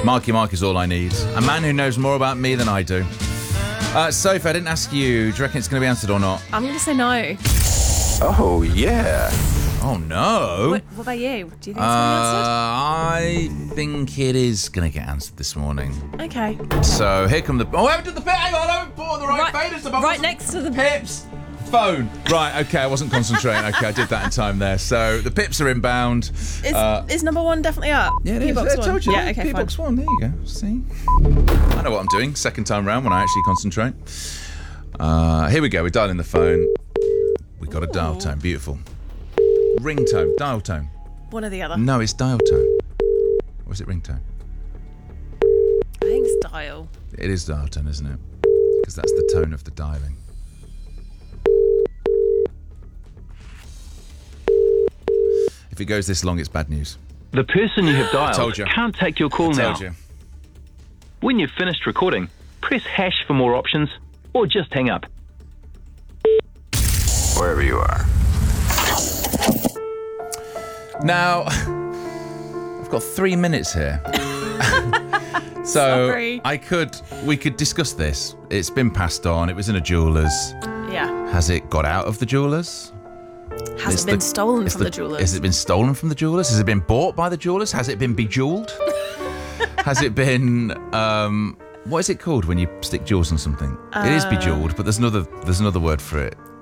Marky Mark is all I need. A man who knows more about me than I do. Sophie, I didn't ask you. Do you reckon it's going to be answered or not? I'm going to say no. Oh, yeah. Oh, no. What about you? Do you think it's going to be answered? I think it is going to get answered this morning. Okay. So here come the... Oh, I haven't done the... Hang on, I haven't put on the right faders. Right next to the... Pips. Phone. Right, okay, I wasn't concentrating. Okay, I did that in time there. So the Pips are inbound. Is number one definitely up? Yeah, it is. P-Box I told you. Yeah, okay, P-Box fine. 1, there you go. See? I know what I'm doing. Second time round when I actually concentrate. Here we go. We're dialing the phone. We got a dial tone. Beautiful. Ringtone. Dial tone. One or the other. No, it's dial tone. Or is it ringtone? I think it's dial. It is dial tone, isn't it? Because that's the tone of the dialing. If it goes this long, it's bad news. The person you have Told dialed you. can't take your call now. Told you. When you've finished recording, press hash for more options, or just hang up. Wherever you are. Now, I've got 3 minutes here. So Sorry. we could discuss this. It's been passed on. It was in a jeweller's. Yeah. Has it got out of the jewellers? Has it been stolen from the jewellers? Has it been stolen from the jewellers? Has it been bought by the jewellers? Has it been bejewelled? Has it been what is it called when you stick jewels on something? It is bejewelled, but there's another word for it.